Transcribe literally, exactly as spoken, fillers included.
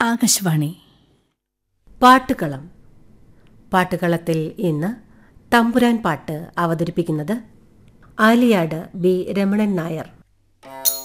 ആകാശവാണി. പാട്ടുകളം. പാട്ടുകളത്തിൽ ഇന്ന് തമ്പുരാൻ പാട്ട് അവതരിപ്പിക്കുന്നത് ആലിയാട് ബി രമണൻ നായർ.